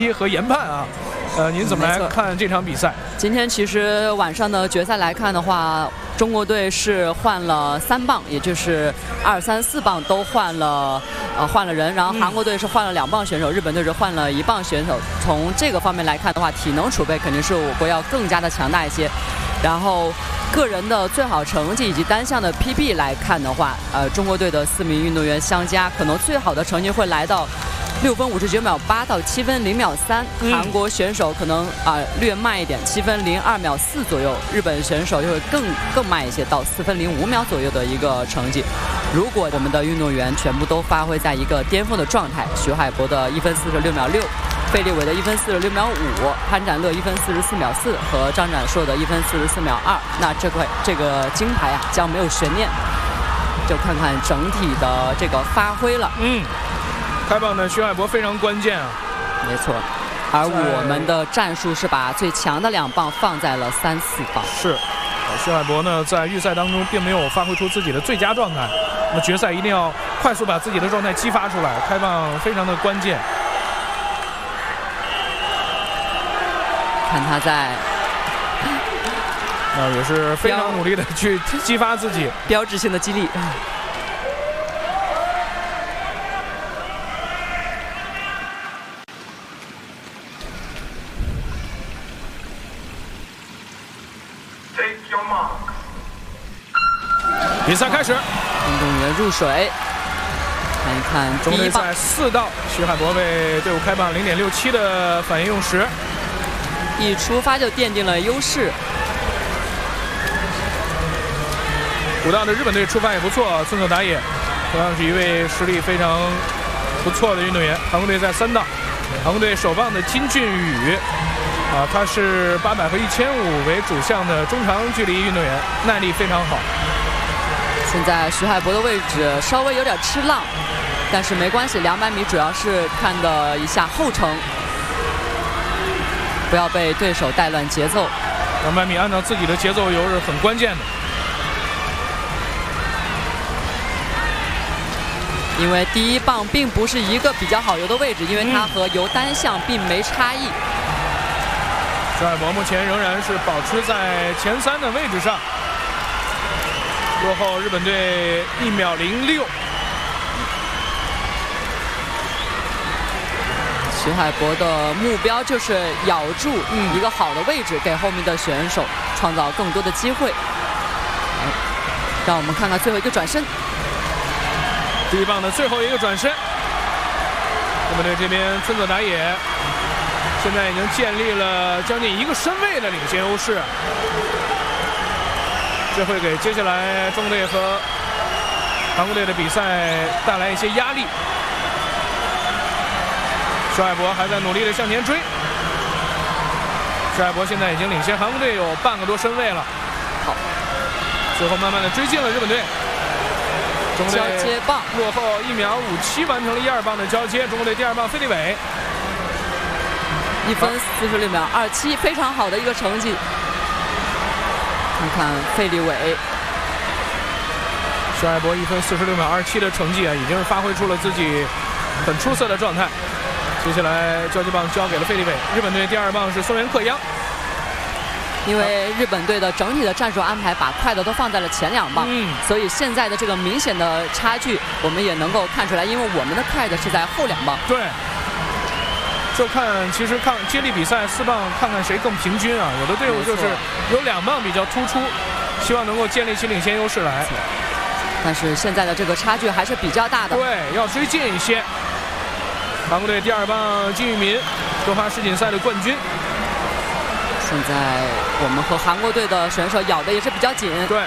和研判啊。您怎么来看这场比赛？ 今天其实晚上的决赛来看的话，中国队是换了3棒，也就是2、3、4棒都换了人，然后韩国队是换了2棒选手，日本队是换了1棒选手。从这个方面来看的话，体能储备肯定是我国要更加的强大一些。然后个人的最好成绩以及单项的 PB 来看的话，中国队的4名运动员相加，可能最好的成绩会来到6分59秒8到7分0秒3，韩国选手可能略慢一点，7分02秒4左右，日本选手就会更慢一些，到4分05秒左右的一个成绩。如果我们的运动员全部都发挥在一个巅峰的状态，徐海博的1分46秒6，费立伟的1分46秒5，潘展乐1分44秒4和张展硕的1分44秒2，那这个金牌将没有悬念，就看看整体的这个发挥了。 开棒的徐海博非常关键啊， 没错。而我们的战术是把最强的2棒放在了3、4棒。 是，徐海博呢在预赛当中并没有发挥出自己的最佳状态，那么决赛一定要快速把自己的状态激发出来，开棒非常的关键。 看他在， 也是非常努力的去激发自己， 标志性的激励。 比赛开始， 运动员入水，看一看中队在4道，徐海博为队伍开棒0.67的反应用时， 一出发就奠定了优势。 5道的日本队出发也不错，村口打野同样是一位实力非常不错的运动员。韩国队在3道，韩国队首棒的金俊宇他是800和1500为主项的中长距离运动员，耐力非常好。 现在徐海博的位置稍微有点吃浪，但是没关系，200米主要是看的一下后程，不要被对手带乱节奏。 200米按照自己的节奏游是很关键的， 因为第1棒并不是一个比较好游的位置，因为它和游单项并没差异。 徐海博目前仍然是保持在前3的位置上，落后日本队1秒06。 徐海博的目标就是咬住一个好的位置，给后面的选手创造更多的机会。让我们看看最后一个转身， 第1棒的最后一个转身，日本队这边村口打野现在已经建立了将近1个身位的领先优势，这会给接下来中国队和韩国队的比赛带来一些压力。徐海博还在努力的向前追，徐海博现在已经领先韩国队有半个多身位了。 好， 最后慢慢的追进了日本队。中国队交接棒落后1秒57完成了1、2棒的交接，中国队第2棒费立伟 1分46秒27，非常好的一个成绩。看看费立伟， 徐海博1分46秒27的成绩已经是发挥出了自己很出色的状态。接下来交接棒交给了费立伟，日本队第2棒是松原克央。 因为日本队的整体的战术安排把快的都放在了前2棒，所以现在的这个明显的差距我们也能够看出来，因为我们的快的是在后2棒。 对，就其实看接力比赛4棒，看看谁更平均啊。有的队伍就是有2棒比较突出，希望能够建立起领先优势来。 但是现在的这个差距还是比较大的。 对，要追进一些。韩国队第2棒金宇民，中华世锦赛的冠军。 现在我们和韩国队的选手咬的也是比较紧。 对，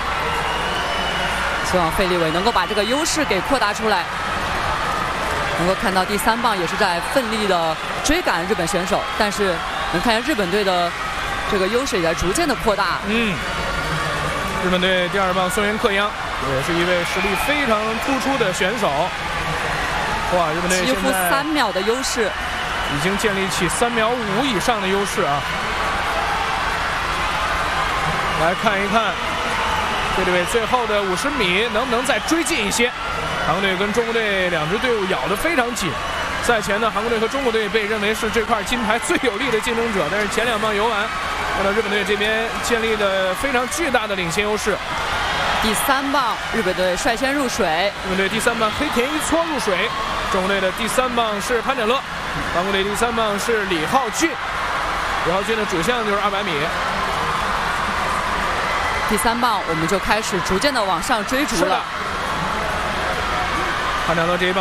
希望费立伟能够把这个优势给扩大出来。能够看到第3棒也是在奋力的追赶日本选手，但是能看见日本队的这个优势也在逐渐的扩大。 日本队第2棒松原克央也是一位实力非常突出的选手。哇，日本队几乎3秒的优势， 已经建立起3秒5以上的优势啊！来看一看费立伟最后的50米能不能再追进一些。韩国队跟中国队2支队伍咬得非常紧赛前呢，韩国队和中国队被认为是这块金牌最有力的竞争者，但是前2棒游完，看到日本队这边建立了非常巨大的领先优势。 第3棒，日本队率先入水。 日本队第3棒黑田一撮入水，中国队的第3棒是潘展乐，韩国队第3棒是李浩俊。李浩俊的主项就是200米。 第3棒我们就开始逐渐的往上追逐了。 潘展乐这一棒。